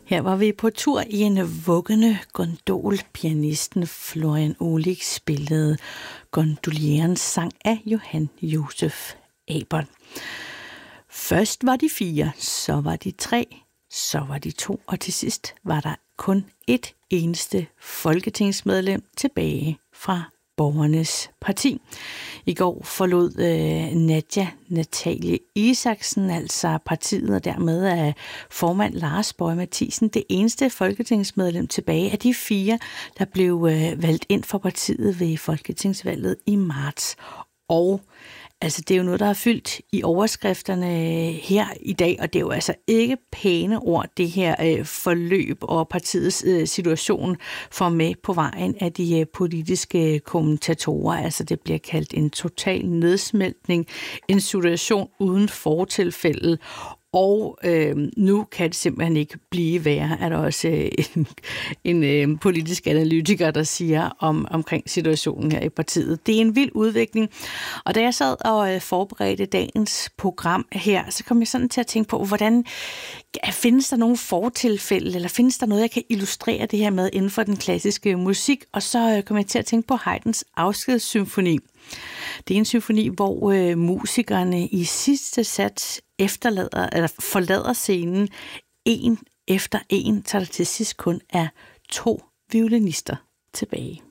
Her var vi på tur i en vuggende gondol. Pianisten Florian Uhlig spillede Gondolierens sang af Johann Josef Abel. Først var de 4, så var de 3, så var de 2, og til sidst var der kun et eneste folketingsmedlem tilbage fra Borgernes Parti. I går forlod Natalie Isaksen altså partiet, og dermed er formand Lars Boje Mathiesen det eneste folketingsmedlem tilbage af de 4, der blev valgt ind for partiet ved folketingsvalget i marts. Og altså, det er jo noget, der har fyldt i overskrifterne her i dag, og det er jo altså ikke pæne ord, det her forløb og partiets situation for med på vejen af de politiske kommentatorer. Altså, det bliver kaldt en total nedsmeltning, en situation uden fortilfælde. Og nu kan det simpelthen ikke blive værre, er der også en politisk analytiker, der siger omkring situationen her i partiet. Det er en vild udvikling, og da jeg sad og forberedte dagens program her, så kom jeg sådan til at tænke på, hvordan findes der nogle fortilfælde, eller findes der noget, jeg kan illustrere det her med inden for den klassiske musik, og så kom jeg til at tænke på Haydns Afskedssymfoni. Det er en symfoni, hvor musikerne i sidste sats forlader scenen en efter en, så der til sidst kun er 2 violinister tilbage.